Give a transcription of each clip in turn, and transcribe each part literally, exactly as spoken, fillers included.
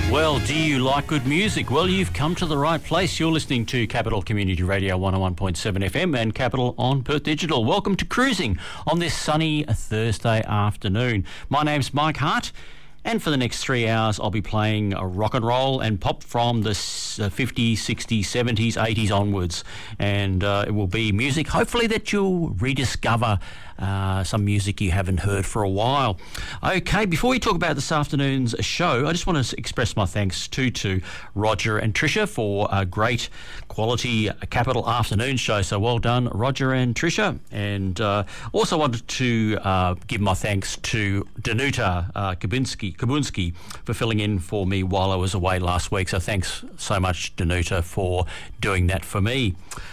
Well, do you like good music? Well, you've come to the right place. You're listening to Capital Community Radio one oh one point seven F M and Capital on Perth Digital. Welcome to Cruising on this sunny Thursday afternoon. My name's Mike Hart, and for the next three hours I'll be playing a rock and roll and pop from the fifties, sixties, seventies, eighties onwards. And uh, it will be music, hopefully, that you'll rediscover Uh, some music you haven't heard for a while. Okay, before we talk about this afternoon's show, I just want to express my thanks too to Roger and Tricia for a great quality Capital afternoon show. So well done, Roger and Tricia. And uh, also wanted to uh, give my thanks to Danuta uh, Kabunski, Kabunski for filling in for me while I was away last week. So thanks so much, Danuta, for doing that for me.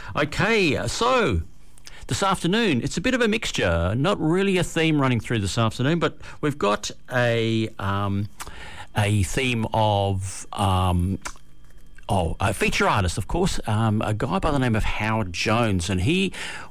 Okay, so this afternoon, it's a bit of a mixture, not really a theme running through this afternoon, but we've got a um, a theme of um, oh, a feature artist, of course, um, a guy by the name of Howard Jones, and he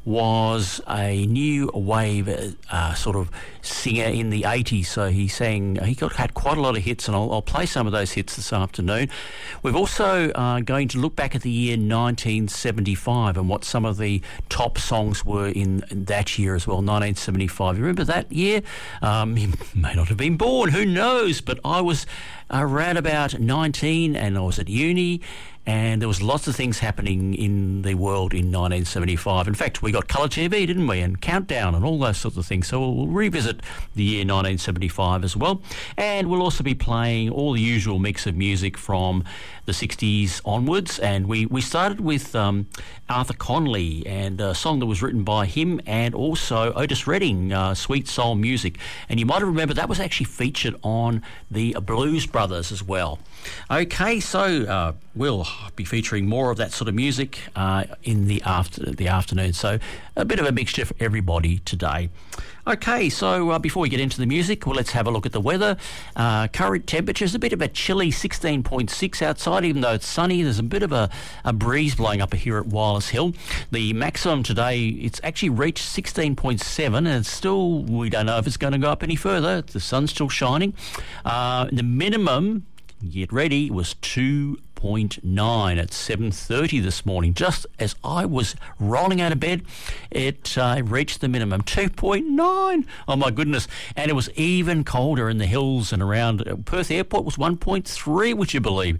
was a new wave uh, sort of singer in the eighties. So he sang, he got had quite a lot of hits, and I'll, I'll play some of those hits this afternoon. We're also uh, going to look back at the year nineteen seventy-five and what some of the top songs were in that year as well, nineteen seventy-five. You remember that year? Um, you may not have been born, who knows, but I was around about nineteen and I was at uni, and there was lots of things happening in the world in nineteen seventy-five. In fact, we got colour T V, didn't we, and Countdown and all those sorts of things. So we'll, we'll revisit the year nineteen seventy-five as well. And we'll also be playing all the usual mix of music from the sixties onwards. And we, we started with um, Arthur Conley and a song that was written by him, and also Otis Redding, uh, Sweet Soul Music. And you might have remembered that was actually featured on the Blues Brothers as well. Okay, so uh, we'll be featuring more of that sort of music uh, in the after the afternoon. So a bit of a mixture for everybody today. Okay, so uh, before we get into the music, well, let's have a look at the weather. Uh, current temperatures, a bit of a chilly sixteen point six outside, even though it's sunny. There's a bit of a, a breeze blowing up here at Wireless Hill. The maximum today, it's actually reached sixteen point seven, and it's still, we don't know if it's going to go up any further. The sun's still shining. Uh, the minimum, get ready, was two point nine at seven thirty this morning. Just as I was rolling out of bed, it uh, reached the minimum, two point nine. Oh my goodness. And it was even colder in the hills and around. Perth Airport was one point three, would you believe?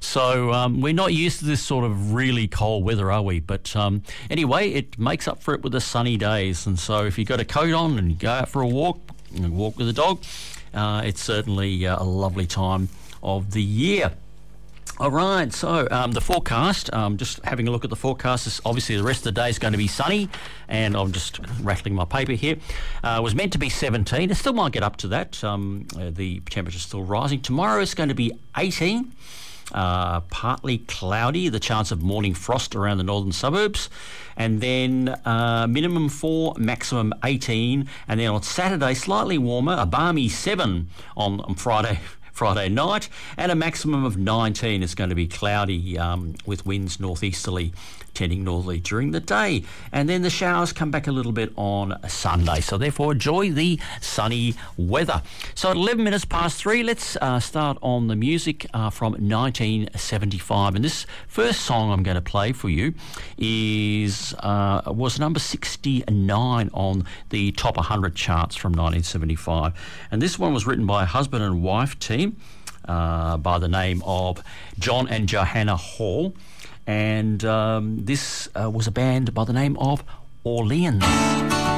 So um, we're not used to this sort of really cold weather, are we? But um, anyway, it makes up for it with the sunny days. And so if you've got a coat on and you go out for a walk, and walk with a dog, uh, it's certainly uh, a lovely time of the year. All right, so um, the forecast, um, just having a look at the forecast, is obviously the rest of the day is going to be sunny, and I'm just rattling my paper here. Uh, it was meant to be seventeen. It still might get up to that. Um, uh, the temperature's still rising. Tomorrow it's going to be eighteen, uh, partly cloudy, the chance of morning frost around the northern suburbs, and then uh, minimum four, maximum eighteen, and then on Saturday slightly warmer, a balmy seven on, on Friday. Friday night, and a maximum of nineteen. It's going to be cloudy um, with winds northeasterly, tending northerly during the day. And then the showers come back a little bit on Sunday. So therefore, enjoy the sunny weather. So at eleven minutes past three, let's uh, start on the music uh, from nineteen seventy-five. And this first song I'm going to play for you is uh, was number sixty-nine on the top one hundred charts from nineteen seventy-five. And this one was written by a husband and wife team Uh, by the name of John and Johanna Hall, and um, this uh, was a band by the name of Orleans.